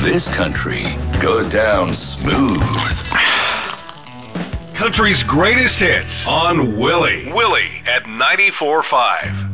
This country goes down smooth. Country's greatest hits on Willie. Willie at 94.5.